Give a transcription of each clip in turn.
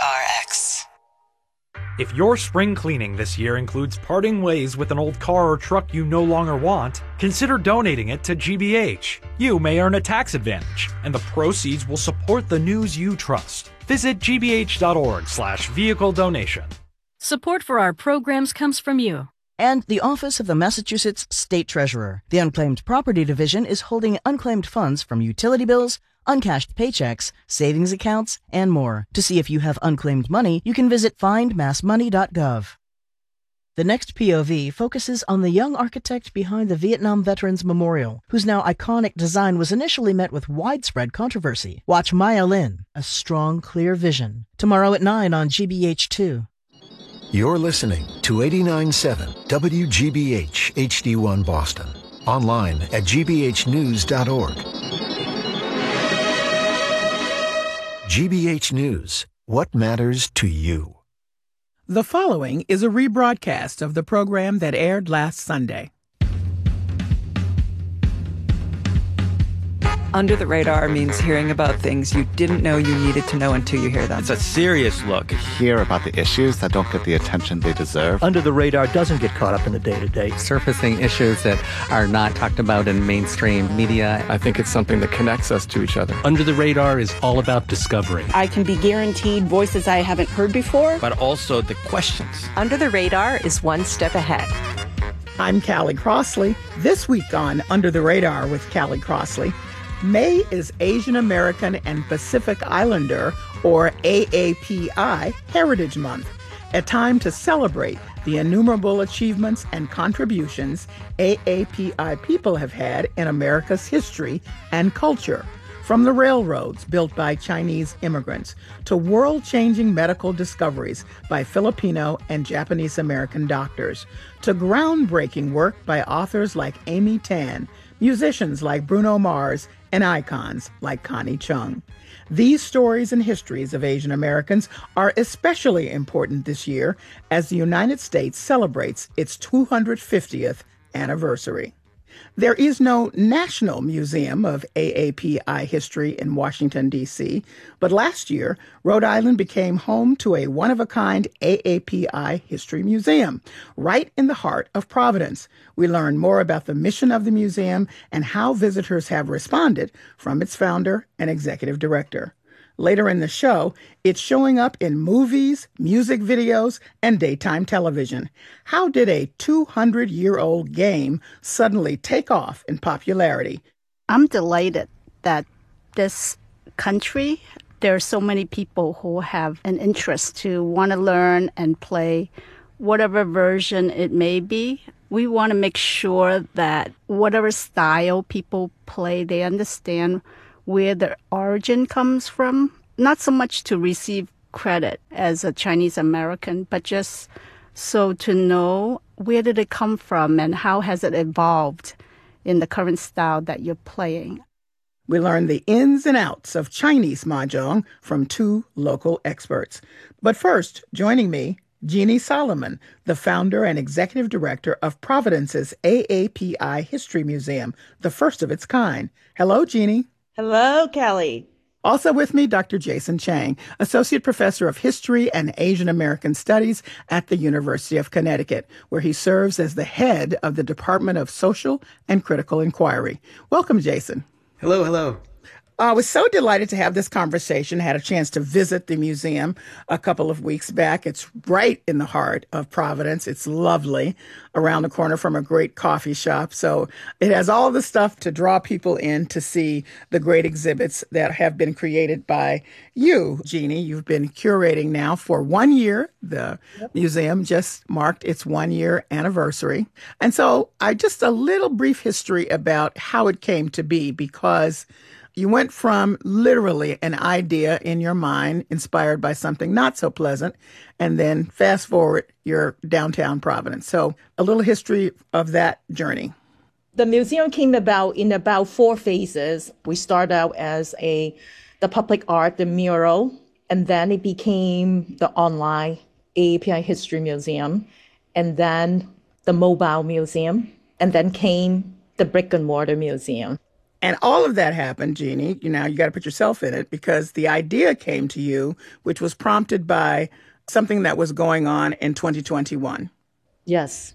KRX. If your spring cleaning this year includes parting ways with an old car or truck you no longer want, consider donating it to GBH. You may earn a tax advantage, and the proceeds will support the news you trust. Visit gbh.org/vehicle donation. Support for our programs comes from you. And the Office of the Massachusetts State Treasurer. The Unclaimed Property Division is holding unclaimed funds from utility bills, uncashed paychecks, savings accounts, and more. To see if you have unclaimed money, you can visit findmassmoney.gov. The next POV focuses on the young architect behind the Vietnam Veterans Memorial, whose now iconic design was initially met with widespread controversy. Watch Maya Lin, A Strong, Clear Vision, tomorrow at 9 on GBH2. You're listening to 89.7 WGBH HD1 Boston. Online at gbhnews.org. GBH News. What matters to you? The following is a rebroadcast of the program that aired last Sunday. Under the Radar means hearing about things you didn't know you needed to know until you hear them. It's a serious look. Hear about the issues that don't get the attention they deserve. Under the Radar doesn't get caught up in the day-to-day. Surfacing issues that are not talked about in mainstream media. I think it's something that connects us to each other. Under the Radar is all about discovery. I can be guaranteed voices I haven't heard before. But also the questions. Under the Radar is one step ahead. I'm Callie Crossley. This week on Under the Radar with Callie Crossley, May is Asian American and Pacific Islander, or AAPI, Heritage Month, a time to celebrate the innumerable achievements and contributions AAPI people have had in America's history and culture, from the railroads built by Chinese immigrants to world-changing medical discoveries by Filipino and Japanese American doctors, to groundbreaking work by authors like Amy Tan, musicians like Bruno Mars, and icons like Connie Chung. These stories and histories of Asian Americans are especially important this year as the United States celebrates its 250th anniversary. There is no National Museum of AAPI history in Washington, D.C., but last year, Rhode Island became home to a one-of-a-kind AAPI history museum, right in the heart of Providence. We learn more about the mission of the museum and how visitors have responded from its founder and executive director. Later in the show, it's showing up in movies, music videos, and daytime television. How did a 200-year-old game suddenly take off in popularity? I'm delighted that this country, there are so many people who have an interest to want to learn and play whatever version it may be. We want to make sure that whatever style people play, they understand where the origin comes from, not so much to receive credit as a Chinese American, but just so to know where did it come from and how has it evolved in the current style that you're playing. We learn the ins and outs of Chinese mahjong from two local experts. But first, joining me, Jeannie Solomon, the founder and executive director of Providence's AAPI History Museum, the first of its kind. Hello, Jeannie. Hello, Kelly. Also with me, Dr. Jason Chang, Associate Professor of History and Asian American Studies at the University of Connecticut, where he serves as the head of the Department of Social and Critical Inquiry. Welcome, Jason. Hello, hello. I was so delighted to have this conversation. Had a chance to visit the museum a couple of weeks back. It's right in the heart of Providence. It's lovely, around the corner from a great coffee shop. So it has all the stuff to draw people in to see the great exhibits that have been created by you, Jeannie. You've been curating now for 1 year. The museum just marked its 1 year anniversary. And so just a little brief history about how it came to be, because you went from literally an idea in your mind inspired by something not so pleasant, and then fast forward, you're downtown Providence. So a little history of that journey. The museum came about in about 4 phases. We started out as the public art, the mural, and then it became the online AAPI History Museum, and then the mobile museum, and then came the brick and mortar museum. And all of that happened, Jeannie, you got to put yourself in it, because the idea came to you, which was prompted by something that was going on in 2021. Yes.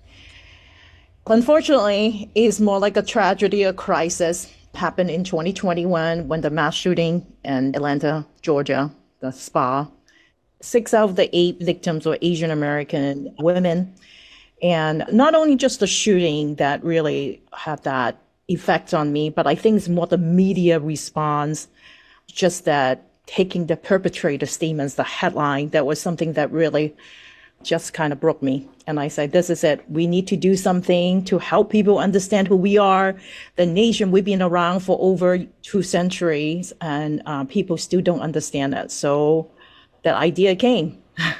Unfortunately, it's more like a tragedy, a crisis happened in 2021 when the mass shooting in Atlanta, Georgia, the spa. 6 out of the 8 victims were Asian American women. And not only just the shooting that really had that effect on me, but I think it's more the media response, just that taking the perpetrator statements, the headline, that was something that really just kind of broke me. And I said, this is it. We need to do something to help people understand who we are, the nation. We've been around for over 2 centuries, and people still don't understand that. So that idea came.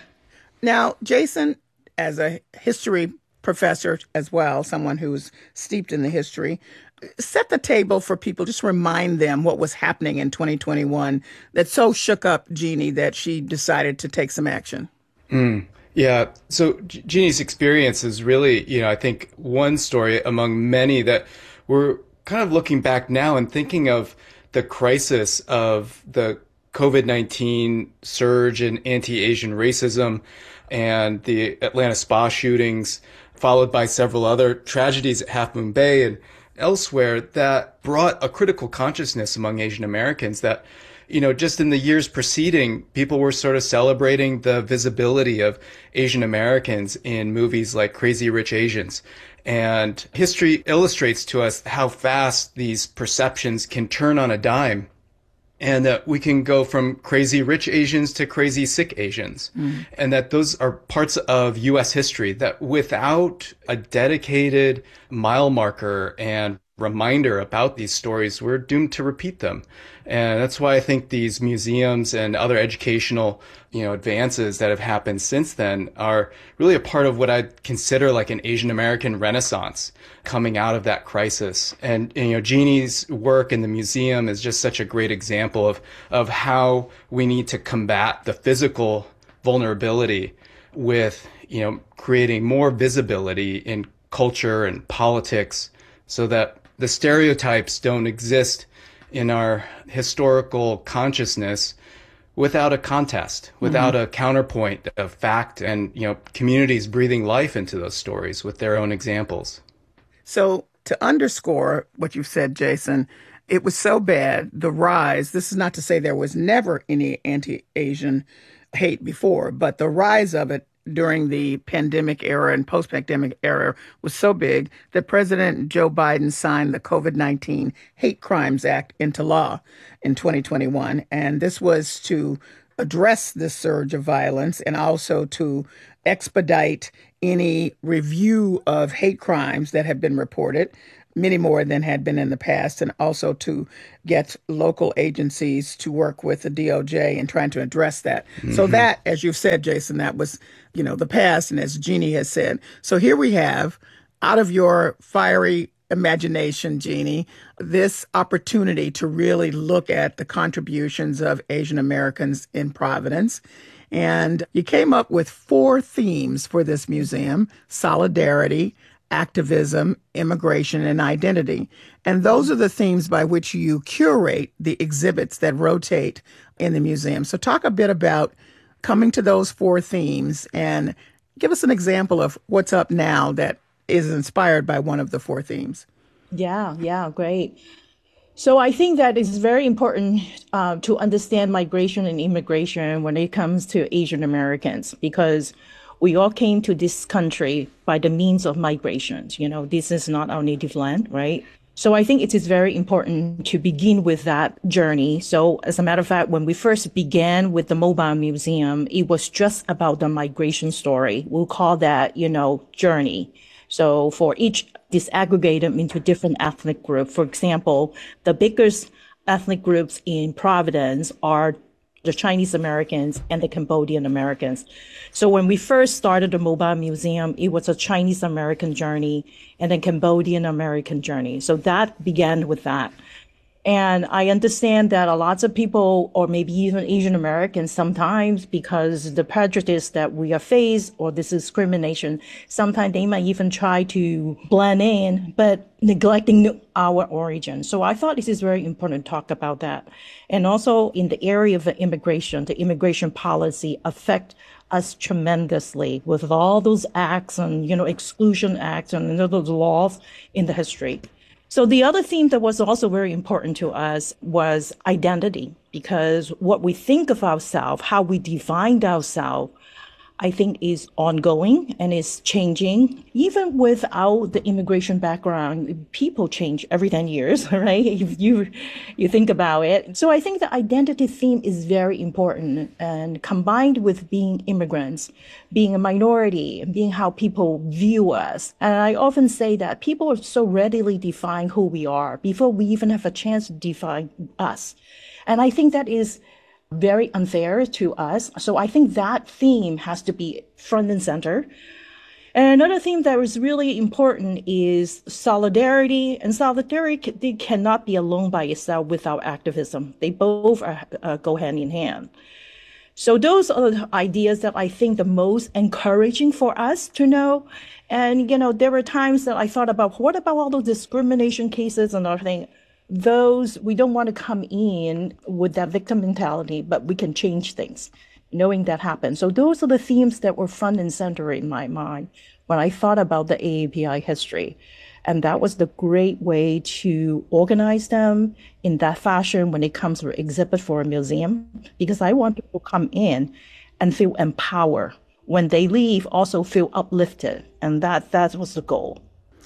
Now, Jason, as a history professor as well, someone who's steeped in the history, set the table for people, just remind them what was happening in 2021 that so shook up Jeannie that she decided to take some action. Yeah. So Jeannie's experience is really, I think one story among many that we're kind of looking back now and thinking of the crisis of the COVID-19 surge in anti-Asian racism and the Atlanta spa shootings, followed by several other tragedies at Half Moon Bay and elsewhere that brought a critical consciousness among Asian Americans that, just in the years preceding, people were sort of celebrating the visibility of Asian Americans in movies like Crazy Rich Asians. And history illustrates to us how fast these perceptions can turn on a dime, and that we can go from crazy rich Asians to crazy sick Asians. And that those are parts of U.S. history that without a dedicated mile marker and reminder about these stories, we're doomed to repeat them. And that's why I think these museums and other educational, advances that have happened since then are really a part of what I'd consider like an Asian American renaissance coming out of that crisis. And, Jeannie's work in the museum is just such a great example of how we need to combat the physical vulnerability with, creating more visibility in culture and politics so that the stereotypes don't exist in our historical consciousness without a contest, without a counterpoint of fact, and, communities breathing life into those stories with their own examples. So to underscore what you've said, Jason, it was so bad, the rise, this is not to say there was never any anti-Asian hate before, but the rise of it during the pandemic era and post-pandemic era was so big that President Joe Biden signed the COVID-19 Hate Crimes Act into law in 2021. And this was to address this surge of violence and also to expedite any review of hate crimes that have been reported, many more than had been in the past, and also to get local agencies to work with the DOJ in trying to address that. So that, as you've said, Jason, that was, the past, and as Jeannie has said. So here we have, out of your fiery imagination, Jeannie, this opportunity to really look at the contributions of Asian Americans in Providence. And you came up with 4 themes for this museum: solidarity, activism, immigration, and identity. And those are the themes by which you curate the exhibits that rotate in the museum. So talk a bit about coming to those 4 themes and give us an example of what's up now that is inspired by one of the 4 themes. Yeah, great. So I think that it's very important to understand migration and immigration when it comes to Asian Americans, because we all came to this country by the means of migration. This is not our native land, right? So I think it is very important to begin with that journey. So as a matter of fact, when we first began with the mobile museum, it was just about the migration story. We'll call that, journey. So for each, disaggregate them into different ethnic groups. For example, the biggest ethnic groups in Providence are the Chinese Americans and the Cambodian Americans. So when we first started the mobile museum, it was a Chinese American journey and a Cambodian American journey. So that began with that. And I understand that a lot of people, or maybe even Asian Americans, sometimes because the prejudice that we are faced or this discrimination, sometimes they might even try to blend in, but neglecting our origin. So I thought this is very important to talk about that. And also in the area of the immigration policy affect us tremendously with all those acts and, exclusion acts and those laws in the history. So the other theme that was also very important to us was identity, because what we think of ourselves, how we defined ourselves, I think is ongoing and is changing. Even without the immigration background, people change every 10 years, right? If you think about it. So I think the identity theme is very important, and combined with being immigrants, being a minority, and being how people view us. And I often say that people are so readily define who we are before we even have a chance to define us. And I think that is very unfair to us. So I think that theme has to be front and center. And another theme that is really important is solidarity. And solidarity cannot be alone by itself without activism. They both go hand in hand. So those are the ideas that I think the most encouraging for us to know. And, there were times that I thought about, what about all those discrimination cases and everything? Those, we don't want to come in with that victim mentality, but we can change things, knowing that happens. So those are the themes that were front and center in my mind when I thought about the AAPI history. And that was the great way to organize them in that fashion when it comes to exhibit for a museum, because I want people to come in and feel empowered. When they leave, also feel uplifted. And that was the goal.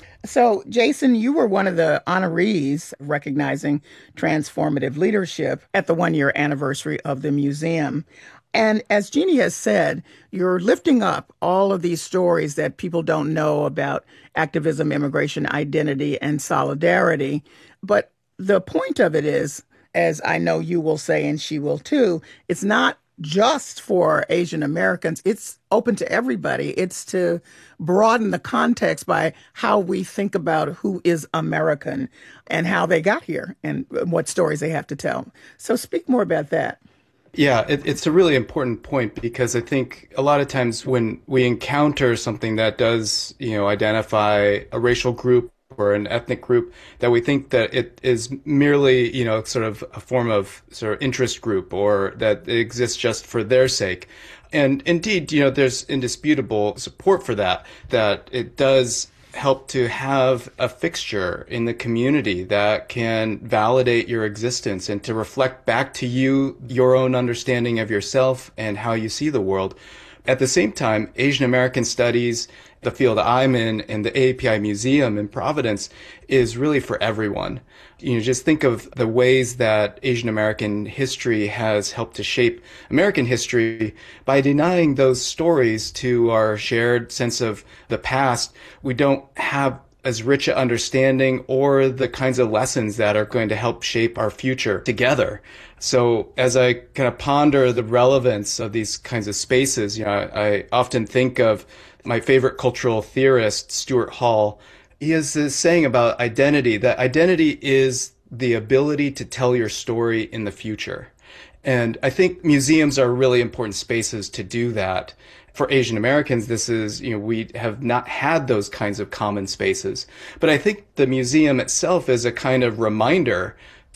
So, Jason, you were one of the honorees recognizing transformative leadership at the 1-year anniversary of the museum. And as Jeannie has said, you're lifting up all of these stories that people don't know about activism, immigration, identity, and solidarity. But the point of it is, as I know you will say, and she will too, it's not just for Asian Americans. It's open to everybody. It's to broaden the context by how we think about who is American and how they got here and what stories they have to tell. So speak more about that. Yeah, it's a really important point, because I think a lot of times when we encounter something that does, identify a racial group or an ethnic group, that we think that it is merely, sort of a form of sort of interest group, or that it exists just for their sake. And indeed, there's indisputable support for that it does help to have a fixture in the community that can validate your existence and to reflect back to you your own understanding of yourself and how you see the world. At the same time, Asian American studies, the field I'm in, and the AAPI Museum in Providence is really for everyone. Just think of the ways that Asian American history has helped to shape American history. By denying those stories to our shared sense of the past, we don't have as rich an understanding or the kinds of lessons that are going to help shape our future together. So as I kind of ponder the relevance of these kinds of spaces, I often think of my favorite cultural theorist, Stuart Hall. He has this saying about identity, that identity is the ability to tell your story in the future. And I think museums are really important spaces to do that. For Asian Americans, this is, we have not had those kinds of common spaces. But I think the museum itself is a kind of reminder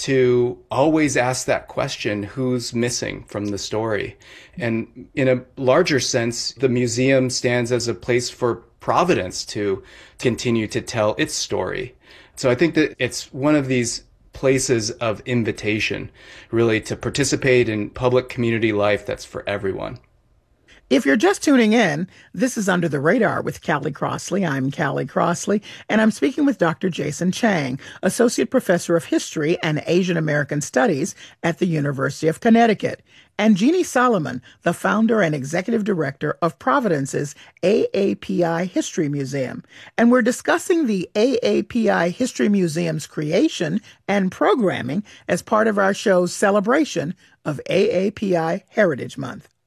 to always ask that question, who's missing from the story? And in a larger sense, the museum stands as a place for Providence to continue to tell its story. So I think that it's one of these places of invitation, really, to participate in public community life that's for everyone. If you're just tuning in, this is Under the Radar with Callie Crossley. I'm Callie Crossley, and I'm speaking with Dr. Jason Chang, Associate Professor of History and Asian American Studies at the University of Connecticut, and Jeannie Solomon, the founder and executive director of Providence's AAPI History Museum. And we're discussing the AAPI History Museum's creation and programming as part of our show's celebration of AAPI Heritage Month.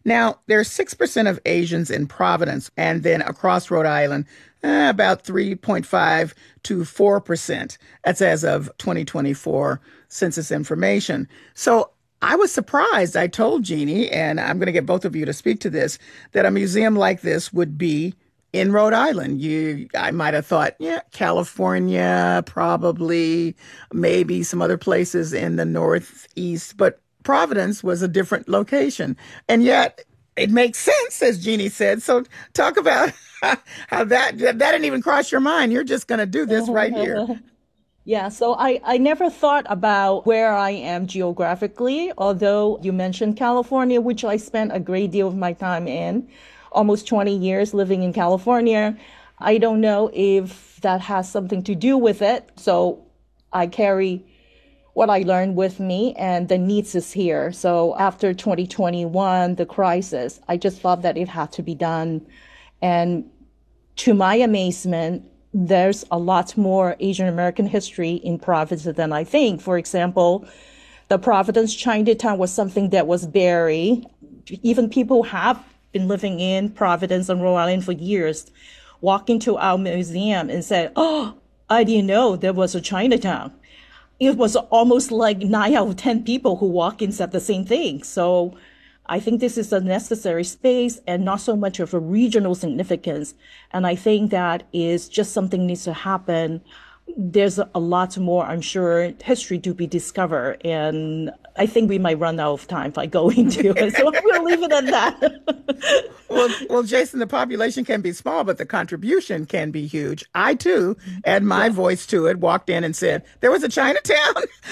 Now, there's 6% of Asians in Providence, and then across Rhode Island, about 3.5 to 4%. That's as of 2024 census information. So I was surprised. I told Jeannie, and I'm going to get both of you to speak to this, that a museum like this would be in Rhode Island. I might have thought, California, probably, maybe some other places in the Northeast, but Providence was a different location. And yet it makes sense, as Jeannie said. So talk about how that didn't even cross your mind. You're just going to do this right here. Yeah, so I never thought about where I am geographically, although you mentioned California, which I spent a great deal of my time in, almost 20 years living in California. I don't know if that has something to do with it. So I carry what I learned with me, and the needs is here. So after 2021, the crisis, I just thought that it had to be done. And to my amazement, there's a lot more Asian American history in Providence than I think. For example, the Providence Chinatown was something that was buried. Even people who have been living in Providence and Rhode Island for years walk into our museum and say, "Oh, I didn't know there was a Chinatown." It was almost like 9 out of 10 people who walk in said the same thing. So I think this is a necessary space and not so much of a regional significance. And I think that is just something needs to happen. There's a lot more, I'm sure, history to be discovered. And I think we might run out of time if I go into it. So we'll leave it at that. Well, Jason, the population can be small, but the contribution can be huge. I, too, add my voice to it, walked in and said, there was a Chinatown?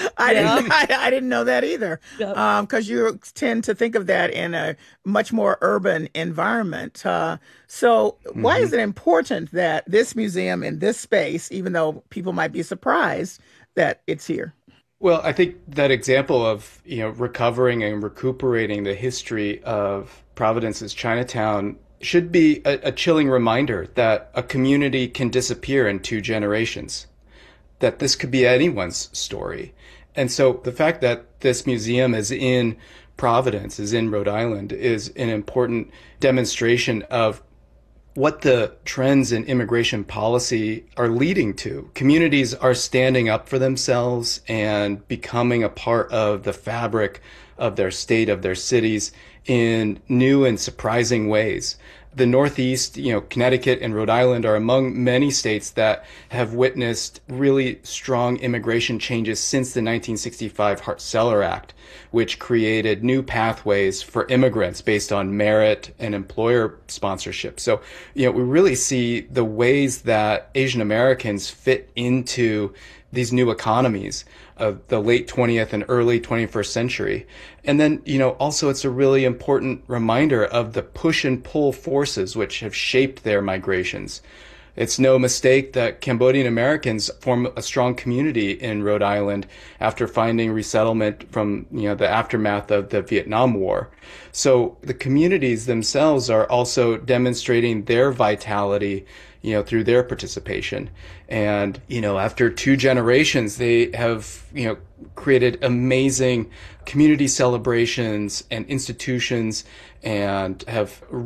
I didn't know that either. Because you tend to think of that in a much more urban environment. So why is it important that this museum in this space, even though people might be surprised that it's here? Well, I think that example of, recovering and recuperating the history of Providence's Chinatown should be a chilling reminder that a community can disappear in 2 generations, that this could be anyone's story. And so the fact that this museum is in Providence, is in Rhode Island, is an important demonstration of what the trends in immigration policy are leading to. Communities are standing up for themselves and becoming a part of the fabric of their state, of their cities, in new and surprising ways. The Northeast, Connecticut and Rhode Island are among many states that have witnessed really strong immigration changes since the 1965 Hart-Celler Act, which created new pathways for immigrants based on merit and employer sponsorship. So, we really see the ways that Asian Americans fit into these new economies of the late 20th and early 21st century. And then, also it's a really important reminder of the push and pull forces which have shaped their migrations. It's no mistake that Cambodian Americans form a strong community in Rhode Island after finding resettlement from, the aftermath of the Vietnam War. So the communities themselves are also demonstrating their vitality, through their participation. And, after 2 generations, they have, created amazing community celebrations and institutions and have